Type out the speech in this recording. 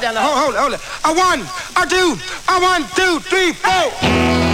down the hall. Hold it. A one, a two, 3, 4.